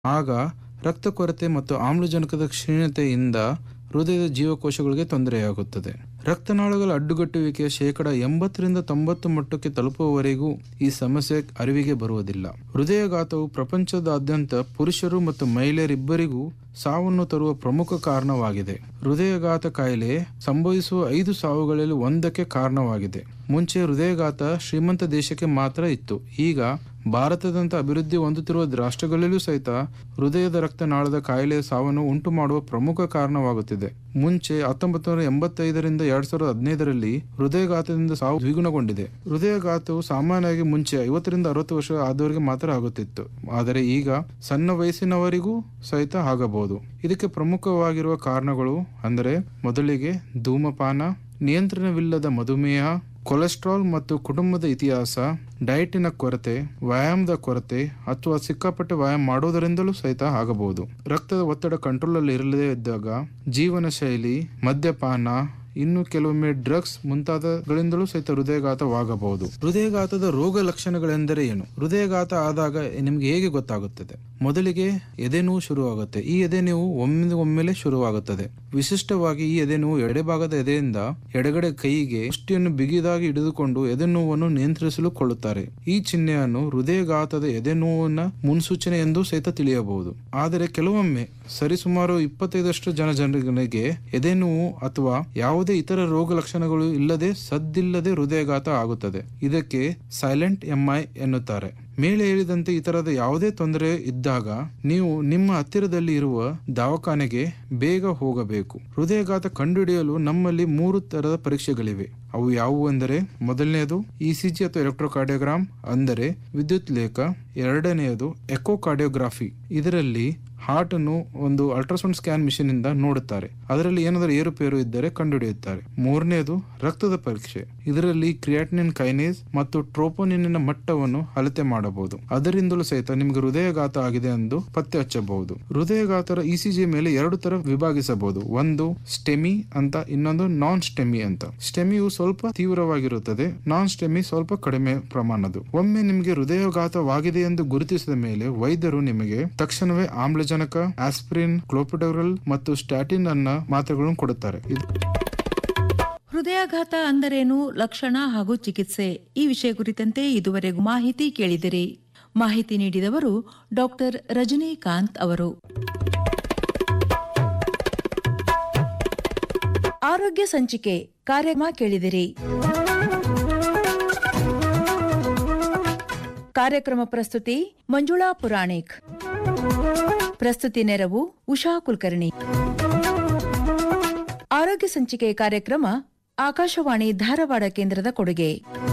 ಆಗ ರಕ್ತ ಕೊರತೆ ಮತ್ತು ಆಮ್ಲಜನಕದ ಕ್ಷೀಣತೆಯಿಂದ ಹೃದಯದ ಜೀವಕೋಶಗಳಿಗೆ ತೊಂದರೆಯಾಗುತ್ತದೆ. ರಕ್ತನಾಳಗಳ ಅಡ್ಡುಗಟ್ಟುವಿಕೆಯ 80% ಮಟ್ಟಕ್ಕೆ ತಲುಪುವವರೆಗೂ ಈ ಸಮಸ್ಯೆ ಅರಿವಿಗೆ ಬರುವುದಿಲ್ಲ. ಹೃದಯಘಾತವು ಪ್ರಪಂಚದಾದ್ಯಂತ ಪುರುಷರು ಮತ್ತು ಮಹಿಳೆಯರಿಬ್ಬರಿಗೂ ಸಾವನ್ನು ತರುವ ಪ್ರಮುಖ ಕಾರಣವಾಗಿದೆ. ಹೃದಯಘಾತ ಕಾಯಿಲೆ ಸಂಭವಿಸುವ 5 ಸಾವುಗಳಲ್ಲಿ 1ಕ್ಕೆ ಕಾರಣವಾಗಿದೆ. ಮುಂಚೆ ಹೃದಯಘಾತ ಶ್ರೀಮಂತ ದೇಶಕ್ಕೆ ಮಾತ್ರ ಇತ್ತು. ಈಗ ಭಾರತದಂತ ಅಭಿವೃದ್ಧಿ ಹೊಂದುತ್ತಿರುವ ರಾಷ್ಟ್ರಗಳಲ್ಲೂ ಸಹಿತ ಹೃದಯದ ರಕ್ತನಾಳದ ಕಾಯಿಲೆಯ ಸಾವನ್ನು ಉಂಟು ಮಾಡುವ ಪ್ರಮುಖ ಕಾರಣವಾಗುತ್ತಿದೆ. ಮುಂಚೆ 1985ರಿಂದ 2015ರಲ್ಲಿ ಹೃದಯಘಾತದಿಂದ ಸಾವು ದ್ವಿಗುಣಗೊಂಡಿದೆ. ಹೃದಯಘಾತವು ಸಾಮಾನ್ಯವಾಗಿ ಮುಂಚೆ 50ರಿಂದ 60 ವರ್ಷ ಆದವರಿಗೆ ಮಾತ್ರ ಆಗುತ್ತಿತ್ತು. ಆದರೆ ಈಗ ಸಣ್ಣ ವಯಸ್ಸಿನವರಿಗೂ ಸಹಿತ ಆಗಬಹುದು. ಇದಕ್ಕೆ ಪ್ರಮುಖವಾಗಿರುವ ಕಾರಣಗಳು ಅಂದರೆ, ಮೊದಲಿಗೆ ಧೂಮಪಾನ, ನಿಯಂತ್ರಣವಿಲ್ಲದ ಮಧುಮೇಹ, ಕೊಲೆಸ್ಟ್ರಾಲ್ ಮತ್ತು ಕುಟುಂಬದ ಇತಿಹಾಸ, ಡಯಟಿನ ಕೊರತೆ, ವ್ಯಾಯಾಮದ ಕೊರತೆ ಅಥವಾ ಸಿಕ್ಕಾಪಟ್ಟೆ ವ್ಯಾಯಾಮ ಮಾಡೋದರಿಂದಲೂ ಸಹಿತ ಆಗಬಹುದು. ರಕ್ತದ ಒತ್ತಡ ಕಂಟ್ರೋಲ್ ಅಲ್ಲಿ ಇರದೇ ಇದ್ದಾಗ ಜೀವನ ಶೈಲಿ, ಮದ್ಯಪಾನ, ಇನ್ನು ಕೆಲವೊಮ್ಮೆ ಡ್ರಗ್ಸ್ ಮುಂತಾದಗಳಿಂದಲೂ ಸಹಿತ ಹೃದಯಘಾತವಾಗಬಹುದು. ಹೃದಯಘಾತದ ರೋಗ ಲಕ್ಷಣಗಳೆಂದರೆ ಏನು? ಹೃದಯಘಾತ ಆದಾಗ ನಿಮ್ಗೆ ಹೇಗೆ ಗೊತ್ತಾಗುತ್ತದೆ? ಮೊದಲಿಗೆ ಎದೆನೋವು ಶುರುವಾಗುತ್ತೆ. ಈ ಎದೆನೋವು ಒಮ್ಮೆಲೆ ಶುರುವಾಗುತ್ತದೆ. ವಿಶಿಷ್ಟವಾಗಿ ಈ ಎದೆನೋವು ಎಡೆಭಾಗದ ಎದೆಯಿಂದ ಎಡಗಡೆ ಕೈಗೆ ಮುಷ್ಟಿಯನ್ನು ಬಿಗಿದಾಗಿ ಹಿಡಿದುಕೊಂಡು ಎದೆನೋವನ್ನು ನಿಯಂತ್ರಿಸಲು ಕೊಳ್ಳುತ್ತಾರೆ. ಈ ಚಿಹ್ನೆಯನ್ನು ಹೃದಯಘಾತದ ಎದೆನೋವಿನ ಮುನ್ಸೂಚನೆ ಎಂದು ಸಹಿತ ತಿಳಿಯಬಹುದು. ಆದರೆ ಕೆಲವೊಮ್ಮೆ ಸರಿಸುಮಾರು 25% ಜನರಿಗೆ ಎದೆನೋವು ಅಥವಾ ಯಾವುದೇ ಇತರ ರೋಗ ಲಕ್ಷಣಗಳು ಇಲ್ಲದೆ ಸದ್ದಿಲ್ಲದೆ ಹೃದಯಘಾತ ಆಗುತ್ತದೆ. ಇದಕ್ಕೆ ಸೈಲೆಂಟ್ MI ಎನ್ನುತ್ತಾರೆ. ಮೇಲೆ ಹೇಳಿದಂತೆ ಈ ತರದ ಯಾವುದೇ ತೊಂದರೆ ಇದ್ದಾಗ ನೀವು ನಿಮ್ಮ ಹತ್ತಿರದಲ್ಲಿ ಇರುವ ದವಾಖಾನೆಗೆ ಬೇಗ ಹೋಗಬೇಕು. ಹೃದಯಘಾತ ಕಂಡುಹಿಡಿಯಲು ನಮ್ಮಲ್ಲಿ 3 ತರದ ಪರೀಕ್ಷೆಗಳಿವೆ. ಅವು ಯಾವುವು ಎಂದರೆ, ಮೊದಲನೆಯದು ECG ಅಥವಾ ಎಲೆಕ್ಟ್ರೋಕಾರ್ಡಿಯೋಗ್ರಾಮ್ ಅಂದರೆ ವಿದ್ಯುತ್ ಲೇಖ. ಎರಡನೆಯದು ಎಕೋಕಾರ್ಡಿಯೋಗ್ರಾಫಿ. ಇದರಲ್ಲಿ ಹಾರ್ಟ್ ಅನ್ನು ಒಂದು ಅಲ್ಟ್ರಾಸೌಂಡ್ ಸ್ಕ್ಯಾನ್ ಮಿಷಿನ್ ಇಂದ ನೋಡುತ್ತಾರೆ. ಅದರಲ್ಲಿ ಏನಾದರೂ ಏರುಪೇರು ಇದ್ದರೆ ಕಂಡುಹಿಡಿಯುತ್ತಾರೆ. ಮೂರನೆಯದು ರಕ್ತದ ಪರೀಕ್ಷೆ. ಇದರಲ್ಲಿ ಕ್ರಿಯಾಟಿನಿನ್ ಕೈನೇಸ್ ಮತ್ತು ಟ್ರೋಪೋನಿನ್ನ ಮಟ್ಟವನ್ನು ಅಳತೆ ಮಾಡಬಹುದು. ಅದರಿಂದಲೂ ಸಹಿತ ನಿಮಗೆ ಹೃದಯಘಾತ ಆಗಿದೆ ಎಂದು ಪತ್ತೆ ಹಚ್ಚಬಹುದು. ಹೃದಯಘಾತರ ECG ಮೇಲೆ 2 ತರ ವಿಭಾಗಿಸಬಹುದು. ಒಂದು ಸ್ಟೆಮಿ ಅಂತ, ಇನ್ನೊಂದು ನಾನ್ ಸ್ಟೆಮಿ ಅಂತ. ಸ್ಟೆಮಿಯು ಸ್ವಲ್ಪ ತೀವ್ರವಾಗಿರುತ್ತದೆ, ನಾನ್ ಸ್ಟೆಮಿ ಸ್ವಲ್ಪ ಕಡಿಮೆ ಪ್ರಮಾಣದ್ದು. ಒಮ್ಮೆ ನಿಮಗೆ ಹೃದಯಘಾತವಾಗಿದೆ ಎಂದು ಗುರುತಿಸಿದ ಮೇಲೆ ವೈದ್ಯರು ನಿಮಗೆ ತಕ್ಷಣವೇ ಆಮ್ಲಜನಕ, ಆಸ್ಪಿರಿನ್, ಕ್ಲೋಪಿಡೋಗ್ರಲ್ ಮತ್ತು ಸ್ಟ್ಯಾಟಿನ್ ಅನ್ನ ಮಾತ್ರೆಗಳನ್ನು ಕೊಡುತ್ತಾರೆ. ಹೃದಯಾಘಾತ ಅಂದರೇನು, ಲಕ್ಷಣ ಹಾಗೂ ಚಿಕಿತ್ಸೆ, ಈ ವಿಷಯ ಕುರಿತಂತೆ ಇದುವರೆಗೂ ಮಾಹಿತಿ ಕೇಳಿದಿರಿ. ಮಾಹಿತಿ ನೀಡಿದವರು ಡಾಕ್ಟರ್ ರಜನಿಕಾಂತ್ ಅವರು. ಆರೋಗ್ಯ ಸಂಚಿಕೆ ಕಾರ್ಯಕ್ರಮ ಕೇಳಿದಿರಿ. ಕಾರ್ಯಕ್ರಮ ಪ್ರಸ್ತುತಿ ಮಂಜುಳಾ ಪುರಾಣಿಕ್. ಪ್ರಸ್ತುತಿ ನೆರವು ಉಷಾ ಕುಲಕರ್ಣಿ. ಆರೋಗ್ಯ ಸಂಚಿಕೆ ಕಾರ್ಯಕ್ರಮ ಆಕಾಶವಾಣಿ ಧಾರವಾಡ ಕೇಂದ್ರದ ಕೊಡುಗೆ.